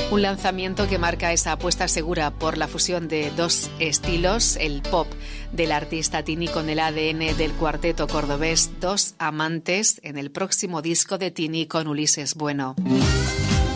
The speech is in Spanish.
Un lanzamiento que marca esa apuesta segura por la fusión de dos estilos, el pop del artista Tini con el ADN del cuarteto cordobés Dos Amantes, en el próximo disco de Tini con Ulises Bueno.